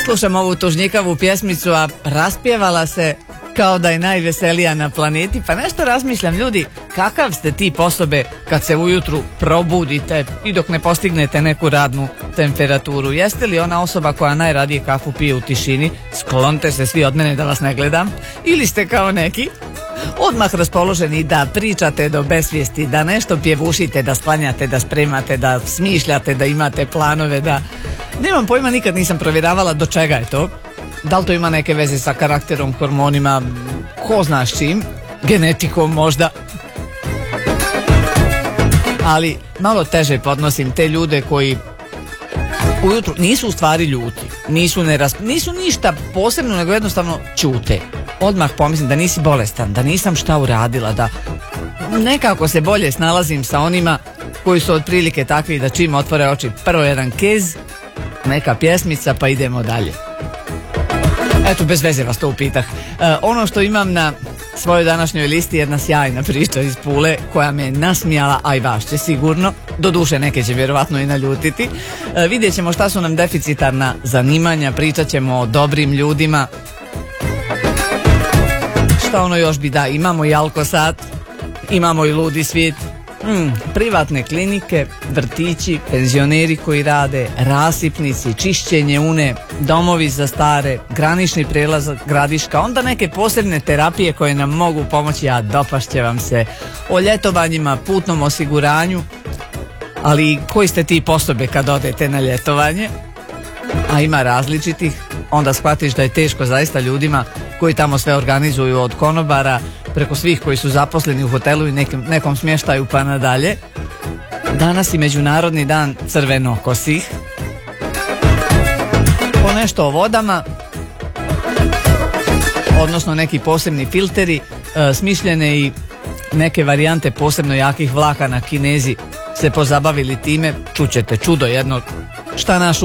Slušam ovu tužnjikavu pjesmicu, a raspjevala se kao da je najveselija na planeti. Pa nešto razmišljam, ljudi, kakav ste tip osobe kad se ujutru probudite i dok ne postignete neku radnu temperaturu? Jeste li ona osoba koja najradije kafu pije u tišini, sklonite se svi od mene da vas ne gledam, ili ste kao neki odmah raspoloženi da pričate do besvijesti, da nešto pjevušite, da sklanjate, da spremate, da smišljate, da imate planove, da... Nemam pojma, nikad nisam provjeravala do čega je to. Da li to ima neke veze sa karakterom, hormonima, ko zna s čim, genetikom možda. Ali malo teže podnosim te ljude koji ujutru nisu u stvari ljuti, nisu ništa posebno, nego jednostavno ćute. Odmah pomislim da nisi bolestan, da nisam šta uradila, da nekako se bolje snalazim sa onima koji su otprilike takvi da čim otvore oči prvo jedan kez, neka pjesmica pa idemo dalje. Eto, bez veze vas to upitah. Ono što imam na svojoj današnjoj listi je jedna sjajna priča iz Pule koja me nasmijala, a i vas će sigurno. Doduše neke će vjerovatno i naljutiti. Vidjet ćemo šta su nam deficitarna zanimanja, pričat ćemo o dobrim ljudima. Šta ono još bi da, imamo i Alkosat, imamo i Ludi svijet, privatne klinike, vrtići, penzioneri koji rade, rasipnici, čišćenje une, domovi za stare, granični prijelaz Gradiška, onda neke posebne terapije koje nam mogu pomoći, a dopašće vam se, o ljetovanjima, putnom osiguranju. Ali koji ste tip osobe kad odete na ljetovanje? A ima različitih. Onda shvatiš da je teško zaista ljudima koji tamo sve organizuju, od konobara preko svih koji su zaposleni u hotelu i nekom smještaju pa nadalje. Danas i Međunarodni dan crvenokosih. Po nešto o vodama, odnosno neki posebni filteri, smišljene i neke varijante posebno jakih vlakana. Kinezi se pozabavili time, čućete čudo jedno šta naš